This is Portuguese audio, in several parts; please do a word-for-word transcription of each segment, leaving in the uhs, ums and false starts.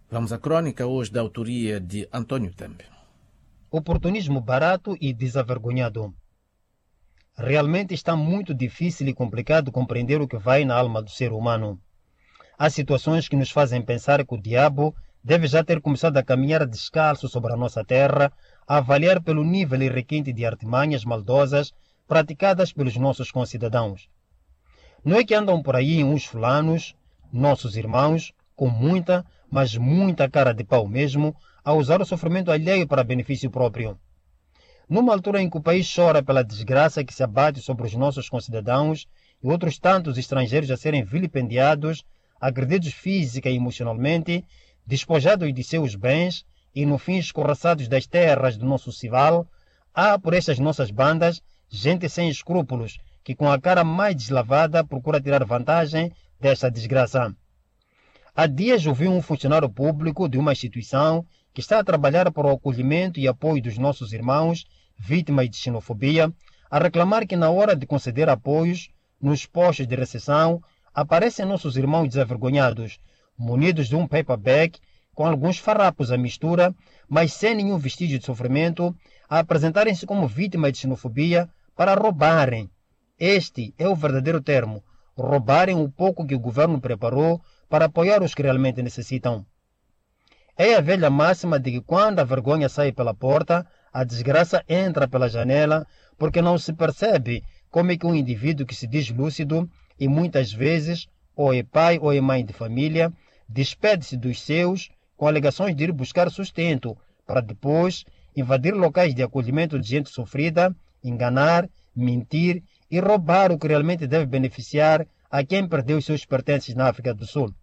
Vamos à crônica hoje da autoria de António Tembe. Oportunismo barato e desavergonhado. Realmente está muito difícil e complicado compreender o que vai na alma do ser humano. Há situações que nos fazem pensar que o diabo deve já ter começado a caminhar descalço sobre a nossa terra, a avaliar pelo nível e requinte de artimanhas maldosas praticadas pelos nossos concidadãos. Não é que andam por aí uns fulanos, nossos irmãos, com muita, mas muita cara de pau mesmo, a usar o sofrimento alheio para benefício próprio. Numa altura em que o país chora pela desgraça que se abate sobre os nossos concidadãos e outros tantos estrangeiros a serem vilipendiados, agredidos física e emocionalmente, despojados de seus bens e, no fim, escorraçados das terras do nosso cival, há por estas nossas bandas gente sem escrúpulos que, com a cara mais deslavada, procura tirar vantagem desta desgraça. Há dias ouvi um funcionário público de uma instituição que está a trabalhar para o acolhimento e apoio dos nossos irmãos vítimas de xenofobia, a reclamar que na hora de conceder apoios nos postos de recepção aparecem nossos irmãos desavergonhados, munidos de um paperback com alguns farrapos à mistura, mas sem nenhum vestígio de sofrimento, a apresentarem-se como vítimas de xenofobia para roubarem. Este é o verdadeiro termo, roubarem o pouco que o governo preparou para apoiar os que realmente necessitam. É a velha máxima de que quando a vergonha sai pela porta, a desgraça entra pela janela, porque não se percebe como é que um indivíduo que se diz lúcido e muitas vezes ou é pai ou é mãe de família, despede-se dos seus com alegações de ir buscar sustento, para depois invadir locais de acolhimento de gente sofrida, enganar, mentir e roubar o que realmente deve beneficiar a quem perdeu seus pertences na África do Sul.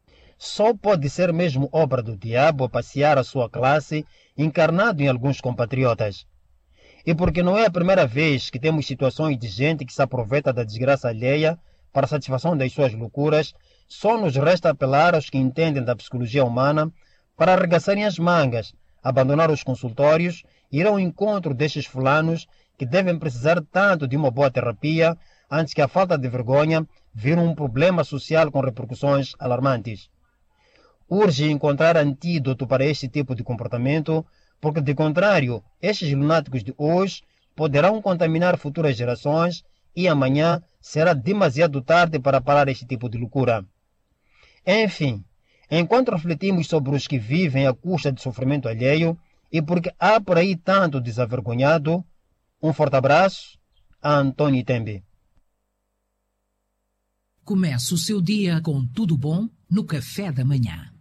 Só pode ser mesmo obra do diabo passear a sua classe encarnado em alguns compatriotas. E porque não é a primeira vez que temos situações de gente que se aproveita da desgraça alheia para a satisfação das suas loucuras, só nos resta apelar aos que entendem da psicologia humana para arregaçarem as mangas, abandonar os consultórios e ir ao encontro destes fulanos que devem precisar tanto de uma boa terapia antes que a falta de vergonha vire um problema social com repercussões alarmantes. Urge encontrar antídoto para este tipo de comportamento, porque, de contrário, estes lunáticos de hoje poderão contaminar futuras gerações e amanhã será demasiado tarde para parar este tipo de loucura. Enfim, enquanto refletimos sobre os que vivem à custa de sofrimento alheio e porque há por aí tanto desavergonhado, um forte abraço a António Tembe. Comece o seu dia com tudo bom no café da manhã.